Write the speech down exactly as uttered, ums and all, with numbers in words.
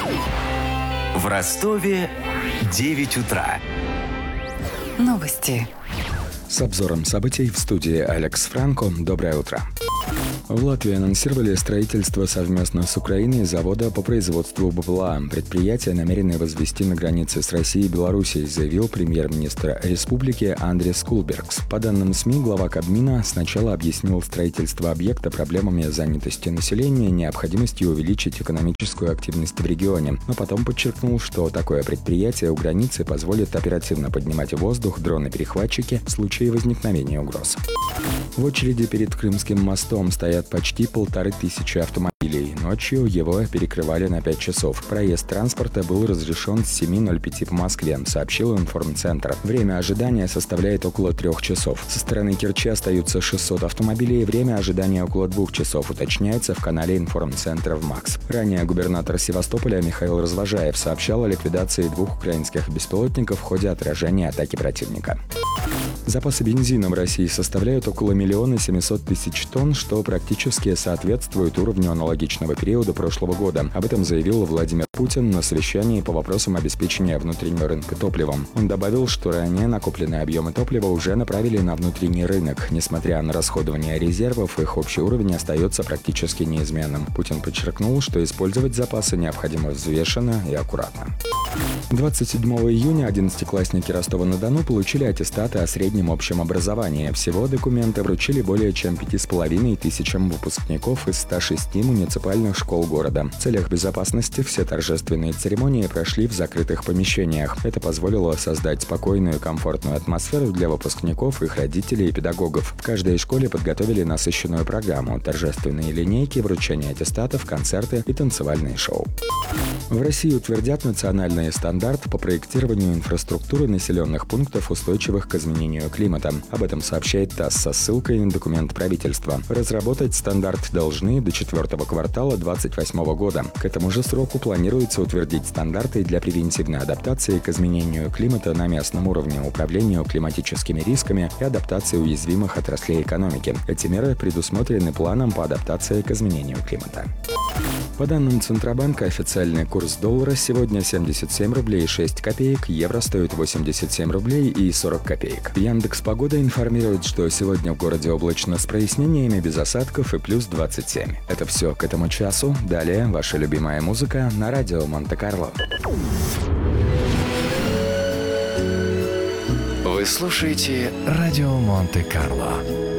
В Ростове девять утра. Новости. С обзором событий в студии Алекс Франко. Доброе утро. В Латвии анонсировали строительство совместно с Украиной завода по производству БПЛА. Предприятие намерены возвести на границе с Россией и Белоруссией, заявил премьер-министр республики Андрис Кулбергс. По данным СМИ, глава Кабмина сначала объяснил строительство объекта проблемами занятости населения, необходимостью увеличить экономическую активность в регионе, но потом подчеркнул, что такое предприятие у границы позволит оперативно поднимать в воздух дроны-перехватчики в случае возникновения угроз. В очереди перед Крымским мостом стоят почти полторы тысячи автомобилей. Ночью его перекрывали на пять часов. Проезд транспорта был разрешен с семи ноль пять по Москве, сообщил информцентр. Время ожидания составляет около трех часов. Со стороны Керчи остаются шестьсот автомобилей. Время ожидания около двух часов, уточняется в канале информцентра в МАКС. Ранее губернатор Севастополя Михаил Развожаев сообщал о ликвидации двух украинских беспилотников в ходе отражения атаки противника. Запасы бензина в России составляют около миллиона семисот тысяч тонн, что практически соответствует уровню аналогичного периода прошлого года. Об этом заявил Владимир Путин на совещании по вопросам обеспечения внутреннего рынка топливом. Он добавил, что ранее накопленные объемы топлива уже направили на внутренний рынок. Несмотря на расходование резервов, их общий уровень остается практически неизменным. Путин подчеркнул, что использовать запасы необходимо взвешенно и аккуратно. двадцать седьмого июня одиннадцатиклассники Ростова-на-Дону получили аттестаты о среднем общем образовании. Всего документы вручили более чем пяти с половиной тысячам выпускников из ста шести муниципальных школ города. В целях безопасности все торжественные церемонии прошли в закрытых помещениях. Это позволило создать спокойную и комфортную атмосферу для выпускников, их родителей и педагогов. В каждой школе подготовили насыщенную программу: торжественные линейки, вручение аттестатов, концерты и танцевальные шоу. В России утвердят национальный стандарт по проектированию инфраструктуры населенных пунктов, устойчивых к изменению климата. Об этом сообщает ТАСС со ссылкой на документ правительства. Разработать стандарт должны до четвертого квартала двадцать восьмого года. К этому же сроку планируется утвердить стандарты для превентивной адаптации к изменению климата на местном уровне, управлению климатическими рисками и адаптации уязвимых отраслей экономики. Эти меры предусмотрены планом по адаптации к изменению климата. По данным Центробанка, официальный курс доллара сегодня семьдесят семь рублей шесть копеек, евро стоит восемьдесят семь рублей и сорок копеек. Яндекс.Погода информирует, что сегодня в городе облачно с прояснениями, без осадков и плюс двадцать семь. Это все к этому часу. Далее ваша любимая музыка на радио Монте-Карло. Вы слушаете радио Монте-Карло.